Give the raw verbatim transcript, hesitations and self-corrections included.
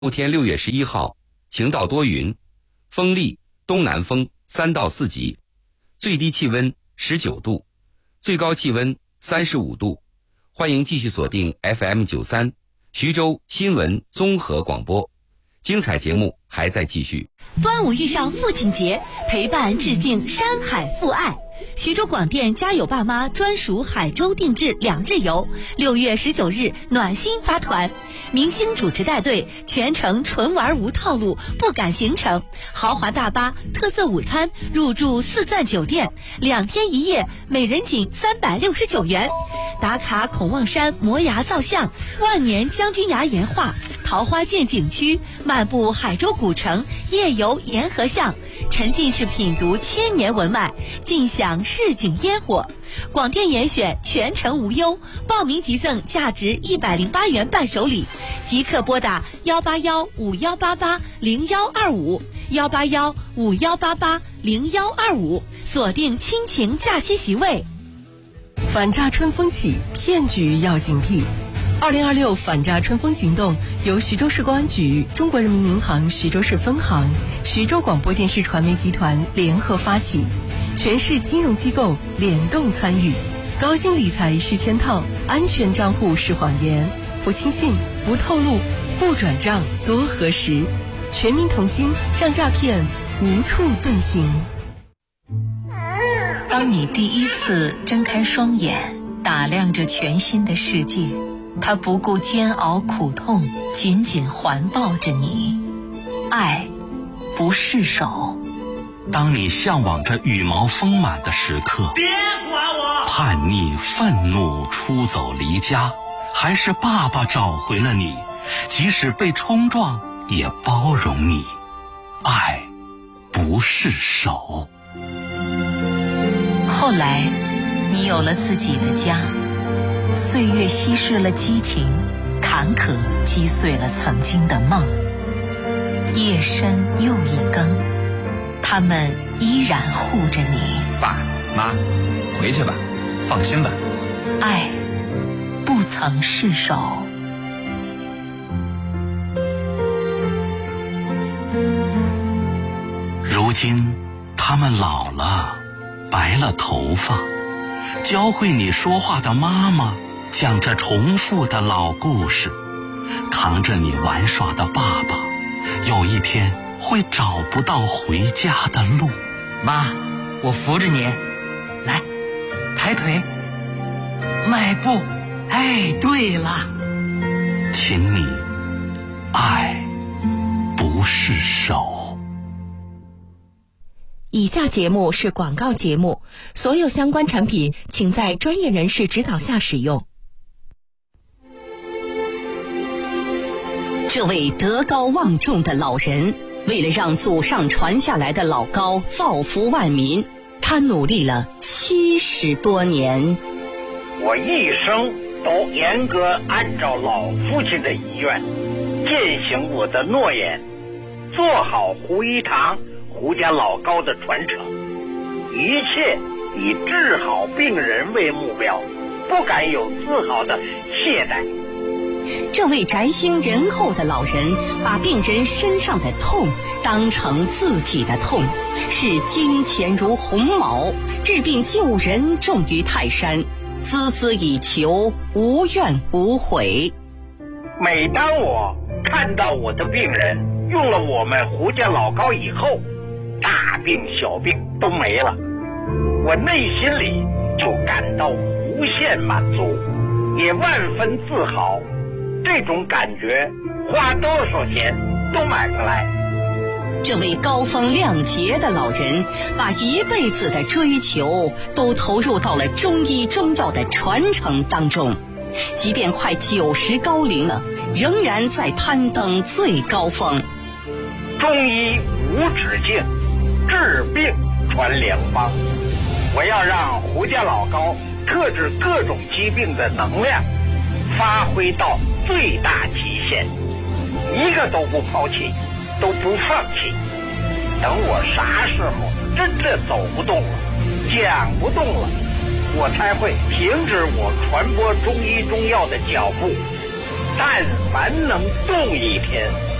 后天六月十一号，晴到多云，风力东南风三到四级，最低气温十九度，最高气温三十五度。欢迎继续锁定 F M 九三徐州新闻综合广播，精彩节目还在继续。 端午遇上父亲节，陪伴致敬山海父爱。徐州广电家有爸妈专属海州定制两日游，六月十九日暖心发团，明星主持带队，全程纯玩无套路，不赶行程，豪华大巴、特色午餐，入住四钻酒店，两天一夜，每人仅三百六十九元。打卡孔望山摩崖造像、万年将军崖岩画、桃花涧景区，漫步海州古城，夜游沿河巷，沉浸式品读千年文脉，尽享市井烟火。广电严选全程无忧，报名即赠价值一百零八元伴手礼，即刻拨打幺八幺五幺八八零幺二五幺八幺五幺八八零幺二五，锁定亲情假期席位。 反诈春风起，骗局要警惕。二零二六反诈春风行动由徐州市公安局、中国人民银行徐州市分行、徐州广播电视传媒集团联合发起，全市金融机构联动参与。高薪理财是圈套，安全账户是谎言，不轻信，不透露，不转账，多核实。全民同心，让诈骗无处遁形。 当你第一次睁开双眼，打量着全新的世界，它不顾煎熬苦痛，紧紧环抱着你。爱不释手。 当你向往着羽毛丰满的时刻， 别管我！ 叛逆愤怒出走离家，还是爸爸找回了你，即使被冲撞也包容你。爱不释手。 后来你有了自己的家，岁月稀释了激情，坎坷击碎了曾经的梦。夜深又一更，他们依然护着你。 爸妈，回去吧，放心吧。 爱不曾释手。 如今他们老了，白了头发，教会你说话的妈妈讲着重复的老故事，扛着你玩耍的爸爸，有一天会找不到回家的路。 妈，我扶着你，来，抬腿，迈步。哎，对了， 请你爱不释手。 以下节目是广告节目，所有相关产品请在专业人士指导下使用。 这位德高望重的老人，为了让祖上传下来的老高造福万民，他努力了七十多年。 我一生都严格按照老父亲的遗愿，践行我的诺言，做好胡一堂胡家老高的传承，一切以治好病人为目标，不敢有丝毫的懈怠。 这位宅心仁厚的老人，把病人身上的痛当成自己的痛，视金钱如鸿毛，治病救人重于泰山，孜孜以求，无怨无悔。 每当我看到我的病人用了我们胡家老高以后，大病小病都没了，我内心里就感到无限满足，也万分自豪。这种感觉花多少钱都买不来。 这位高风亮节的老人，把一辈子的追求都投入到了中医中药的传承当中，即便快九十高龄了，仍然在攀登最高峰。 中医无止境，治病传良方。我要让胡家老高特治各种疾病的能量发挥到最大极限，一个都不抛弃，都不放弃。等我啥时候真的走不动了，讲不动了，我才会停止我传播中医中药的脚步。但凡能动一天，